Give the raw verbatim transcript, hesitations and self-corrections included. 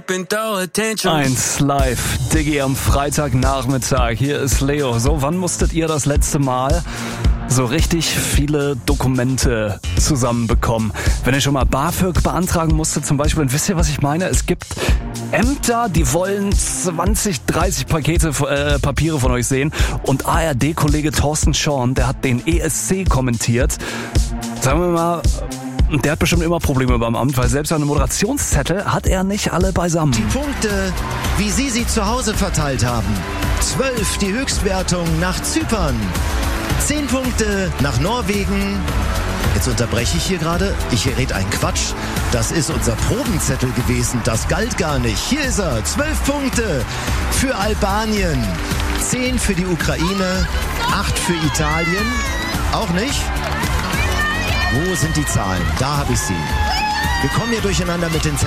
Eins live, Diggi am Freitagnachmittag. Hier ist Leo. So, wann musstet ihr das letzte Mal so richtig viele Dokumente zusammenbekommen? Wenn ihr schon mal BAföG beantragen musstet zum Beispiel, und wisst ihr, was ich meine? Es gibt Ämter, die wollen zwanzig, dreißig Pakete, äh, Papiere von euch sehen. Und A R D-Kollege Thorsten Schorn, der hat den E S C kommentiert. Sagen wir mal, der hat bestimmt immer Probleme beim Amt, weil selbst seine Moderationszettel hat er nicht alle beisammen. Die Punkte, wie Sie sie zu Hause verteilt haben. Zwölf die Höchstwertung nach Zypern. Zehn Punkte nach Norwegen. Jetzt unterbreche ich hier gerade. Ich rede einen Quatsch. Das ist unser Probenzettel gewesen. Das galt gar nicht. Hier ist er. Zwölf Punkte für Albanien. Zehn für die Ukraine. Acht für Italien. Auch nicht? Wo sind die Zahlen? Da habe ich sie. Wir kommen hier durcheinander mit den Zetteln.